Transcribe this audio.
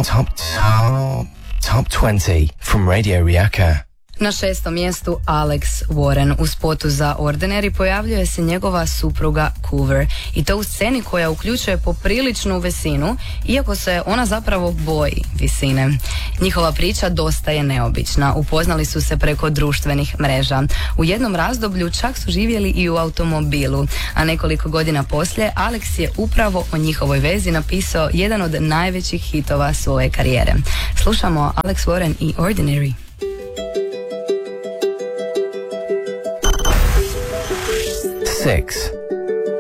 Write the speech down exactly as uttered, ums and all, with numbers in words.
top, top, top, top twenty from Radio Rijeka. Na šestom mjestu Alex Warren. U spotu za Ordinary pojavljuje se njegova supruga Coover i to u sceni koja uključuje popriličnu visinu, iako se ona zapravo boji visine. Njihova priča dosta je neobična. Upoznali su se preko društvenih mreža. U jednom razdoblju čak su živjeli i u automobilu, a nekoliko godina poslije Alex je upravo o njihovoj vezi napisao jedan od najvećih hitova svoje karijere. Slušamo Alex Warren i Ordinary. Six.